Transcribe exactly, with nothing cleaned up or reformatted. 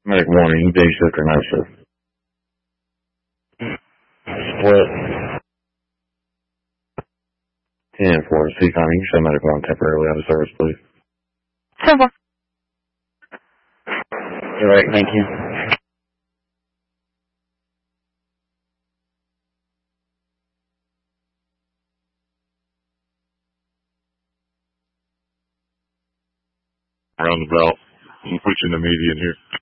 Medic morning, day shift or night shift? Split. ten four. C-Com, you can show medical on temporarily out of service, please. Simple. You're right, thank you. Roundabout. I'm put you in the median here.